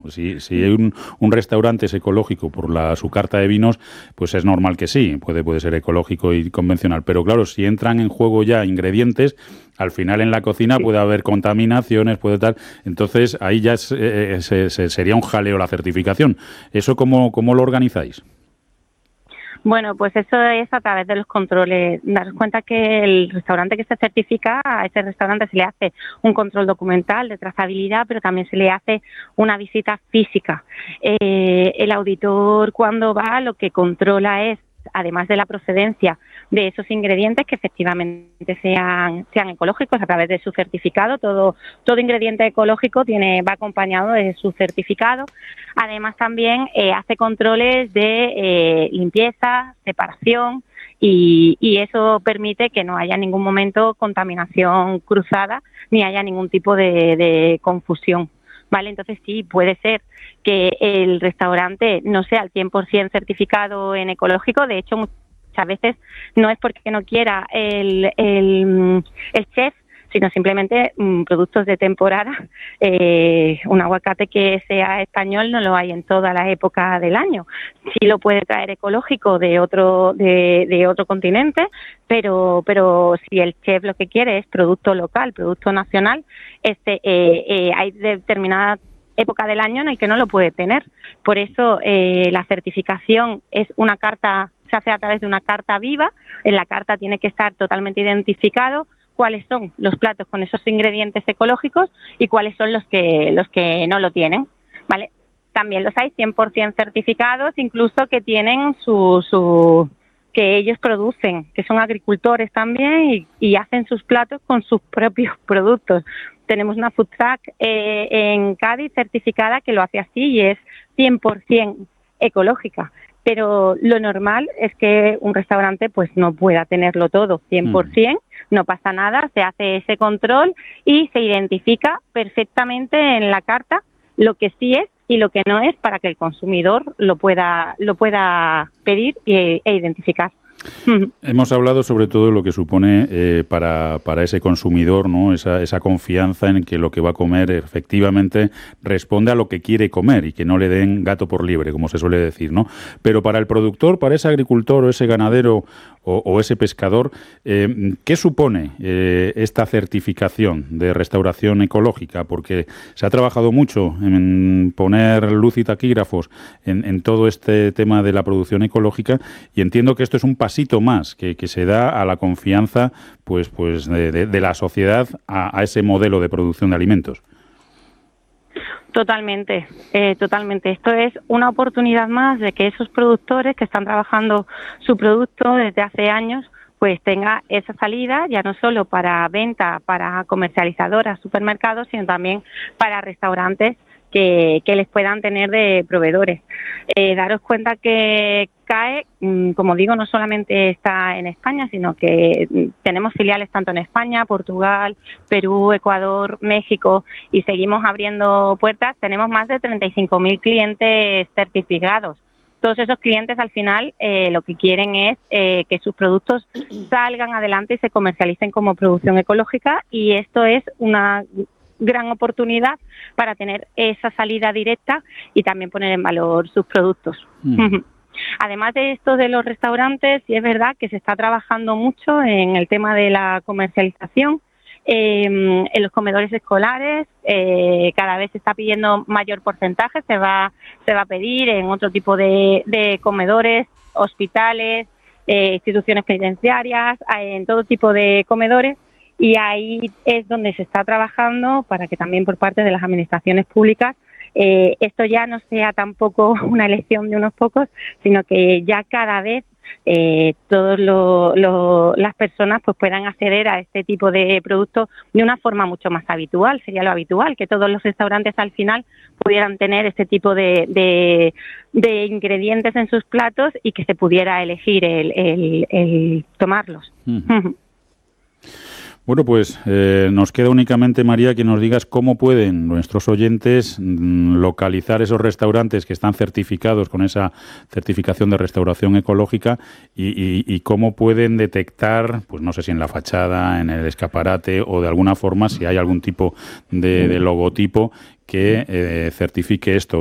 Si hay un restaurante es ecológico por su carta de vinos, pues es normal que sí, puede ser ecológico y convencional. Pero claro, si entran en juego ya ingredientes, al final en la cocina Sí. puede haber contaminaciones, puede tal. Entonces ahí ya sería un jaleo la certificación. ¿Eso cómo lo organizáis? Bueno, pues eso es a través de los controles. Daros cuenta que el restaurante que se certifica, a ese restaurante se le hace un control documental de trazabilidad, pero también se le hace una visita física. El auditor, cuando va, lo que controla es, además de la procedencia de esos ingredientes, que efectivamente sean ecológicos a través de su certificado. Todo ingrediente ecológico va acompañado de su certificado. Además también hace controles de limpieza, separación, y eso permite que no haya en ningún momento contaminación cruzada ni haya ningún tipo de confusión. ¿Vale? Entonces sí, puede ser que el restaurante no sea al 100% certificado en ecológico. De hecho, muchas veces no es porque no quiera el chef, sino simplemente productos de temporada. Un aguacate que sea español no lo hay en todas las épocas del año. Sí lo puede traer ecológico de otro continente, pero si el chef lo que quiere es producto local, producto nacional, hay determinadas época del año en el que no lo puede tener. Por eso la certificación es una carta, se hace a través de una carta viva. En la carta tiene que estar totalmente identificado cuáles son los platos con esos ingredientes ecológicos y cuáles son los que no lo tienen, ¿vale? También los hay 100% certificados, incluso que tienen que ellos producen, que son agricultores también y hacen sus platos con sus propios productos. Tenemos una food truck en Cádiz certificada que lo hace así y es 100% ecológica. Pero lo normal es que un restaurante pues no pueda tenerlo todo 100%, no pasa nada, se hace ese control y se identifica perfectamente en la carta lo que sí es y lo que no es para que el consumidor lo pueda pedir e identificar. Hemos hablado sobre todo de lo que supone para ese consumidor, ¿no? Esa confianza en que lo que va a comer efectivamente responde a lo que quiere comer y que no le den gato por liebre, como se suele decir, ¿no? Pero para el productor, para ese agricultor o ese ganadero o ese pescador, ¿qué supone esta certificación de restauración ecológica? Porque se ha trabajado mucho en poner luz y taquígrafos en todo este tema de la producción ecológica y entiendo que esto es un pasito más que se da a la confianza pues de la sociedad a ese modelo de producción de alimentos. Totalmente. Esto es una oportunidad más de que esos productores que están trabajando su producto desde hace años pues tenga esa salida, ya no solo para venta, para comercializadoras, supermercados, sino también para restaurantes que les puedan tener de proveedores. Daros cuenta que CAE, como digo, no solamente está en España, sino que tenemos filiales tanto en España, Portugal, Perú, Ecuador, México, y seguimos abriendo puertas. Tenemos más de 35.000 clientes certificados. Todos esos clientes al final lo que quieren es que sus productos salgan adelante y se comercialicen como producción ecológica, y esto es una gran oportunidad para tener esa salida directa y también poner en valor sus productos. Además de esto de los restaurantes, sí es verdad que se está trabajando mucho en el tema de la comercialización. En los comedores escolares cada vez se está pidiendo mayor porcentaje, se va a pedir en otro tipo de comedores, hospitales, instituciones penitenciarias, en todo tipo de comedores. Y ahí es donde se está trabajando para que también por parte de las administraciones públicas esto ya no sea tampoco una elección de unos pocos, sino que ya cada vez todas las personas pues puedan acceder a este tipo de productos de una forma mucho más habitual. Sería lo habitual que todos los restaurantes al final pudieran tener este tipo de ingredientes en sus platos y que se pudiera elegir el tomarlos. Bueno, pues nos queda únicamente, María, que nos digas cómo pueden nuestros oyentes localizar esos restaurantes que están certificados con esa certificación de restauración ecológica y cómo pueden detectar, pues no sé si en la fachada, en el escaparate o de alguna forma si hay algún tipo de logotipo que certifique esto.